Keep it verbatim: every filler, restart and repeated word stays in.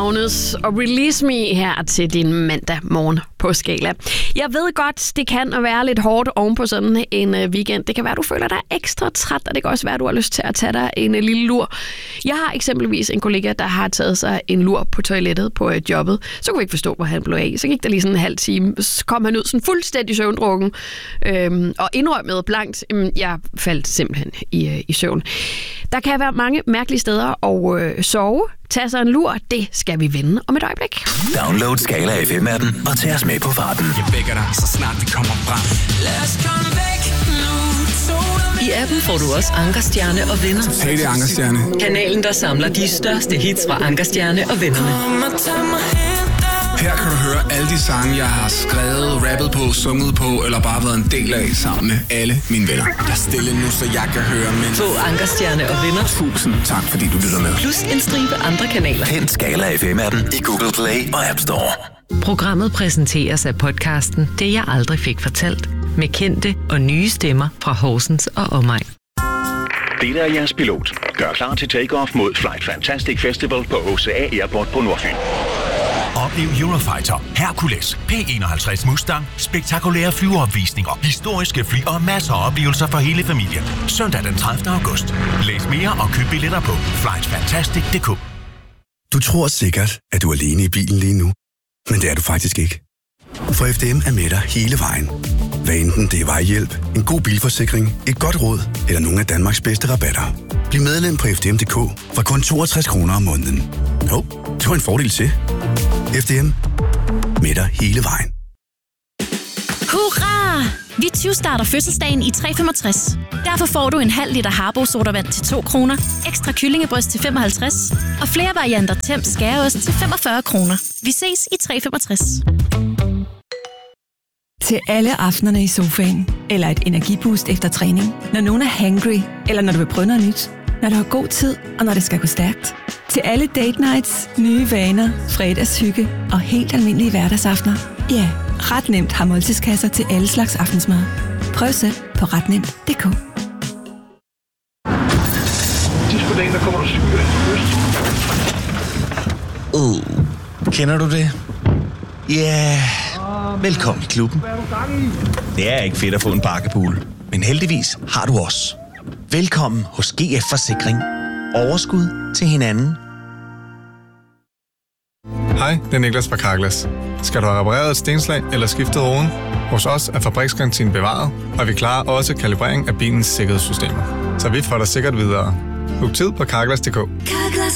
Deftones og Release Me her til din mandag morgen på Skala. Jeg ved godt, det kan være lidt hårdt oven på sådan en weekend. Det kan være, du føler dig ekstra træt, og det kan også være, du har lyst til at tage dig en lille lur. Jeg har eksempelvis en kollega, der har taget sig en lur på toilettet på jobbet. Så kunne vi ikke forstå, hvor han blev af. Så gik der lige sådan en halv time. Så kom han ud sådan fuldstændig søvndrukken øhm, og indrømmede blankt, jamen, jeg faldt simpelthen i, i søvn. Der kan være mange mærkelige steder at øh, sove. Tag sig en lur, det skal vi vende om et øjeblik. Download Skala F M-appen og tag os med på farten. Jeg vækker dig, så snart vi kommer frem. Lad os komme væk nu. I appen får du også Ankerstjerne og venner. Hey, det er Ankerstjerne. Kanalen, der samler de største hits fra Ankerstjerne og vennerne. Her kan du høre alle de sange, jeg har skrevet, rappet på, sunget på, eller bare været en del af sammen med alle mine venner. Der er stille nu, så jeg kan høre, men... Få Ankerstjerne og venner. Tusind tak, fordi du lytter med. Plus en stribe andre kanaler. Hent Skala F M-appen i Google Play og App Store. Programmet præsenteres af podcasten Det jeg aldrig fik fortalt. Med kendte og nye stemmer fra Horsens og omegn. Det er jeres pilot. Gør klar til take-off mod Flight Fantastic Festival på H C A Airport på Nordfyn. Oplev Eurofighter, Hercules, P enoghalvtreds Mustang, spektakulære flyveopvisninger, historiske fly og masser af oplevelser for hele familien. Søndag den tredivte august. Læs mere og køb billetter på flight fantastic punktum d k. Du tror sikkert, at du er alene i bilen lige nu, men det er du faktisk ikke. For F D M er med dig hele vejen. Hvad enten det er vejhjælp, en god bilforsikring, et godt råd eller nogle af Danmarks bedste rabatter. Bliv medlem på f d m punktum d k for kun toogtres kroner om måneden. Jo, det var en fordel til. F D M. Med dig hele vejen. Hurra! Vi tyve-starter fødselsdagen i tre femogtres. Derfor får du en halv liter Harbo sodavand til to kroner, ekstra kyllingebryst til femoghalvtreds og flere varianter Temp skæreost til femogfyrre kroner. Vi ses i tre femogtres. Til alle aftenerne i sofaen eller et energiboost efter træning. Når nogen er hangry, eller når du vil prøve noget nyt. Når du har god tid, og når det skal gå stærkt. Til alle date nights, nye vaner, fredagshygge og helt almindelige hverdagsaftener. Ja, ret nemt har måltidskasser til alle slags aftensmad. Prøv selv på ret nemt punktum d k. Sidst på dagen, der kommer du cykel. Uh, kender du det? Ja, yeah. Velkommen i klubben. Det er ikke fedt at få en bakkepool, men heldigvis har du os. Velkommen hos G F Forsikring. Overskud til hinanden. Hej, det er Niklas fra Carglass. Skal du have repareret et stenslag eller skiftet roden? Hos os er fabriksgarantien bevaret, og vi klarer også kalibrering af bilens sikkerhedssystemer. Så vi får dig sikkert videre. Book tid på carglass punktum d k. Carglass